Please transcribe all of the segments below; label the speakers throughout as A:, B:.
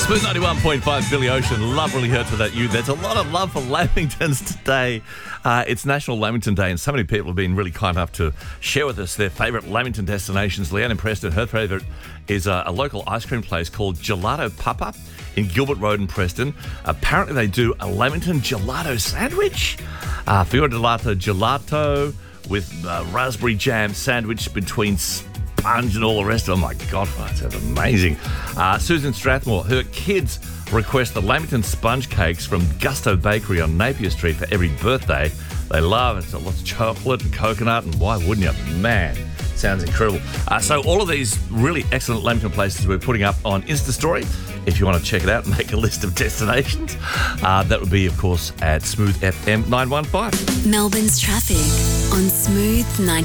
A: Smooth 91.5, Billy Ocean. Love really hurts without you. There's a lot of love for Lamingtons today. It's National Lamington Day, and so many people have been really kind enough to share with us their favourite Lamington destinations. Leanne in Preston, her favourite is a local ice cream place called Gelato Papa in Gilbert Road in Preston. Apparently they do a Lamington gelato sandwich. Fior gelato with raspberry jam sandwich between sponge and all the rest of it. Oh my God, that sounds amazing. Susan Strathmore, her kids request the Lamington sponge cakes from Gusto Bakery on Napier Street for every birthday. They love it. It's lots of chocolate and coconut, and why wouldn't you? Man, sounds incredible. So all of these really excellent Lamington places we're putting up on Insta Story. If you want to check it out and make a list of destinations, that would be, of course, at Smooth FM 915.
B: Melbourne's traffic on Smooth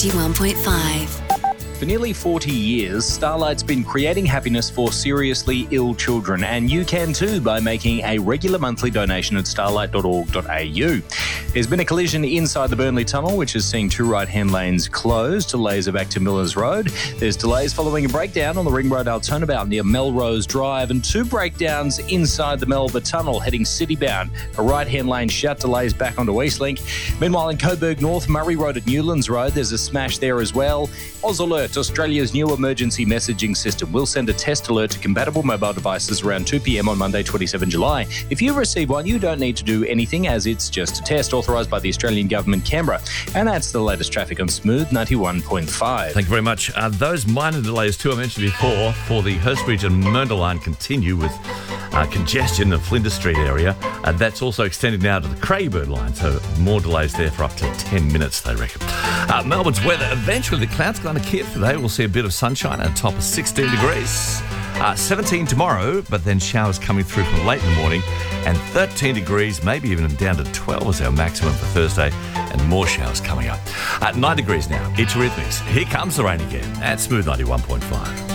B: 91.5.
C: For nearly 40 years, Starlight's been creating happiness for seriously ill children, and you can too by making a regular monthly donation at starlight.org.au. There's been a collision inside the Burnley Tunnel, which is seeing two right-hand lanes closed. Delays are back to Millers Road. There's delays following a breakdown on the Ring Road turnabout near Melrose Drive, and two breakdowns inside the Melba Tunnel heading city-bound. A right-hand lane shut, delays back onto Eastlink. Meanwhile, in Coburg North, Murray Road at Newlands Road, there's a smash there as well. Oz Alert, Australia's new emergency messaging system, will send a test alert to compatible mobile devices around 2 p.m. on Monday, 27 July. If you receive one, you don't need to do anything, as it's just a test authorised by the Australian Government, Canberra. And that's the latest traffic on Smooth 91.5.
A: Thank you very much. Those minor delays, too, I mentioned before, for the Hurstbridge and Mernda line continue with congestion in the Flinders Street area. That's also extended now to the Craigieburn line, so more delays there for up to 10 minutes, they reckon. Melbourne's weather, eventually the clouds going to clear today. We'll see a bit of sunshine at a top of 16 degrees. 17 tomorrow, but then showers coming through from late in the morning, and 13 degrees, maybe even down to 12 as our maximum for Thursday, and more showers coming up. At 9 degrees now, it's Rhythmics. Here comes the rain again at Smooth 91.5.